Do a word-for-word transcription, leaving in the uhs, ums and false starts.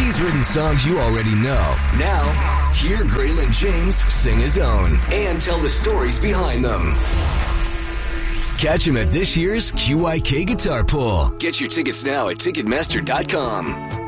He's written songs you already know. Now, hear Graylin James sing his own and tell the stories behind them. Catch him at this year's Q Y K Guitar Pull. Get your tickets now at Ticketmaster dot com.